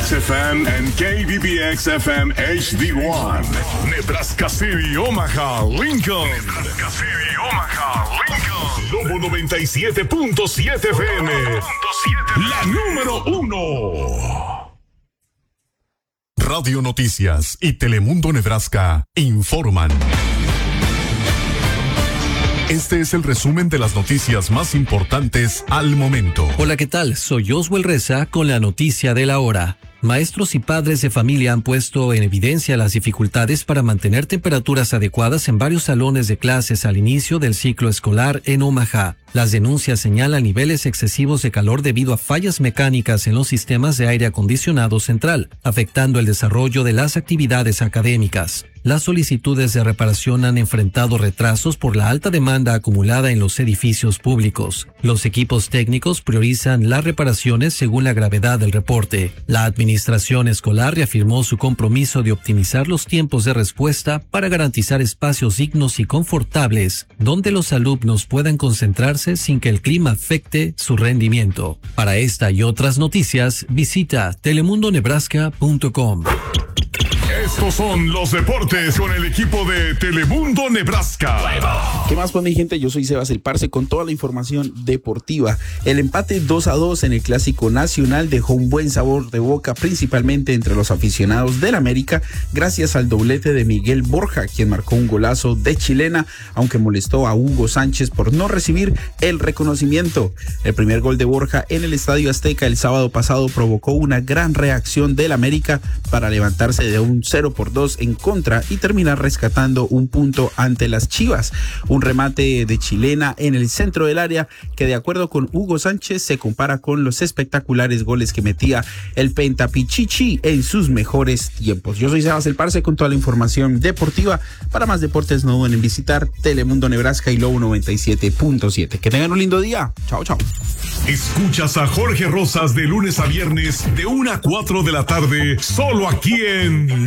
XFM and KBBX-FM HD1. Nebraska City, Omaha, Lincoln. Nebraska City, Omaha, Lincoln. Lobo 97.7 FM. La número 1. Radio Noticias y Telemundo Nebraska informan. Este es el resumen de las noticias más importantes al momento. Hola, ¿qué tal? Soy Oswald Reza con la noticia de la hora. Maestros y padres de familia han puesto en evidencia las dificultades para mantener temperaturas adecuadas en varios salones de clases al inicio del ciclo escolar en Omaha. Las denuncias señalan niveles excesivos de calor debido a fallas mecánicas en los sistemas de aire acondicionado central, afectando el desarrollo de las actividades académicas. Las solicitudes de reparación han enfrentado retrasos por la alta demanda acumulada en los edificios públicos. Los equipos técnicos priorizan las reparaciones según la gravedad del reporte. La administración escolar reafirmó su compromiso de optimizar los tiempos de respuesta para garantizar espacios dignos y confortables donde los alumnos puedan concentrarse sin que el clima afecte su rendimiento. Para esta y otras noticias, visita telemundonebraska.com. Estos son los deportes con el equipo de Telemundo Nebraska. ¿Qué más, pues, mi gente? Yo soy Sebas El Parce con toda la información deportiva. El empate 2-2 en el Clásico Nacional dejó un buen sabor de boca, principalmente entre los aficionados del América, gracias al doblete de Miguel Borja, quien marcó un golazo de chilena, aunque molestó a Hugo Sánchez por no recibir el reconocimiento. El primer gol de Borja en el Estadio Azteca el sábado pasado provocó una gran reacción del América para levantarse de un 0-2 en contra y terminar rescatando un punto ante las Chivas. Un remate de chilena en el centro del área que, de acuerdo con Hugo Sánchez, se compara con los espectaculares goles que metía el Pentapichichi en sus mejores tiempos. Yo soy Sebas El Parce con toda la información deportiva. Para más deportes no duden en visitar Telemundo Nebraska y Lobo 97.7. Que tengan un lindo día. Chao, chao. Escuchas a Jorge Rosas de lunes a viernes de 1 a 4 de la tarde, solo aquí en